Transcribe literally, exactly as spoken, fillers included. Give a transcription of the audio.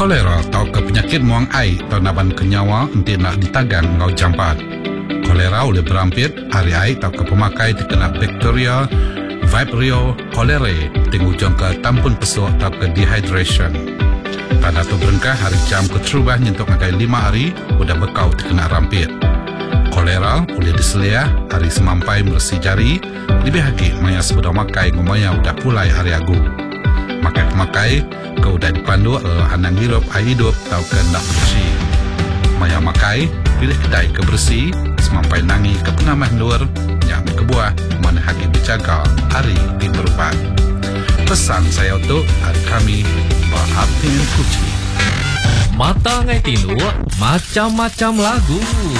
Kolera atau ke penyakit muang air atau naban kenyawa nanti nak ditagang ngau jampat. Kolera boleh berampit hari air atau ke pemakai terkena bakteria Vibrio cholerae tingujung ke tampun pesuk atau ke dehydration. Tanda tu berengkah hari jam keterubah nyentuk ngakai lima hari udah bekau terkena rampit. Kolera boleh diseliah hari semampai meresi jari lebih lagi maya sebedah makai ngomaya udah pulai hari agu. Makai pemakai kau udah dipandu uh, hanang hirup air hidup atau ke nak bersih. Maya makai pilih kedai kebersih semampai nangi ke pengamah luar yang kebuah mana haki berjaga hari di berubat. Pesan saya untuk hari kami Bahatin Kuci. Mata ngai tinu macam-macam lagu.